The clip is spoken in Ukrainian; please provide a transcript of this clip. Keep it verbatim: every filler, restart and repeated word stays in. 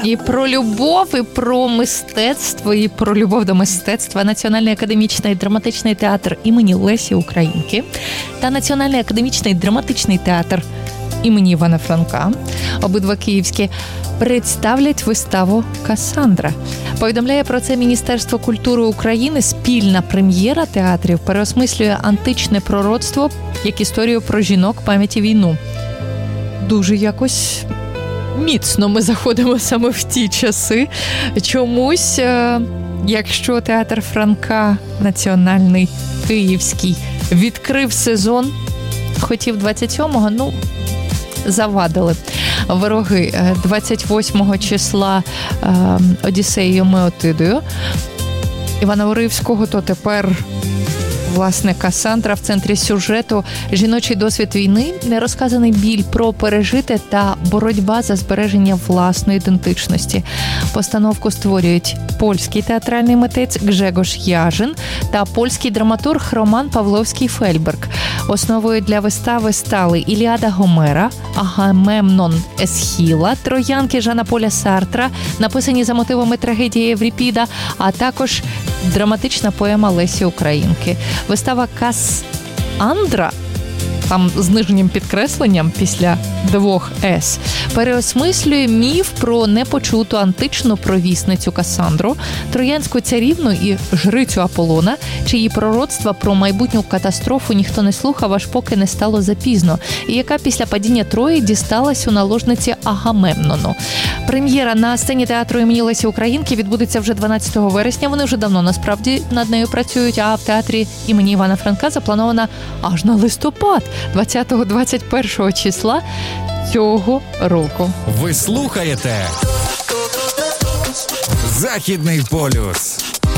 І про любов, і про мистецтво, і про любов до мистецтва. Національний академічний драматичний театр імені Лесі Українки та Національний академічний драматичний театр імені Івана Франка, обидва київські, представлять виставу «Кассандра». Повідомляє про це Міністерство культури України. Спільна прем'єра театрів переосмислює античне пророцтво як історію про жінок, пам'ять і війну. Дуже якось міцно ми заходимо саме в ті часи. Чомусь, якщо театр Франка, національний, київський, відкрив сезон, хотів двадцять сьомого, ну, завадили вороги двадцять восьмого числа Одіссеєю Меотидою Івано-Воривського, то тепер, власне, Кассандра в центрі сюжету. Жіночий досвід війни, нерозказаний біль про пережите та боротьба за збереження власної ідентичності. Постановку створюють польський театральний митець Гжегош Яжин та польський драматург Роман Павловський-Фельберг. Основою для вистави стали Іліада Гомера, Агамемнон Есхіла, Троянки Жана Поля Сартра, написані за мотивами трагедії Евріпіда, а також драматична поема Лесі Українки. Вистава «Кассандра», там з нижнім підкресленням після двох «С», переосмислює міф про непочуту античну провісницю Кассандру, троянську царівну і жрицю Аполлона, чиї пророцтва про майбутню катастрофу ніхто не слухав, аж поки не стало запізно, і яка після падіння Трої дісталась у наложниці Агамемнону. Прем'єра на сцені театру імені Лесі Українки відбудеться вже дванадцятого вересня. Вони вже давно, насправді, над нею працюють, а в театрі імені Івана Франка запланована аж на листопад, двадцятого-двадцять першого числа цього року. Ви слухаєте Західний полюс.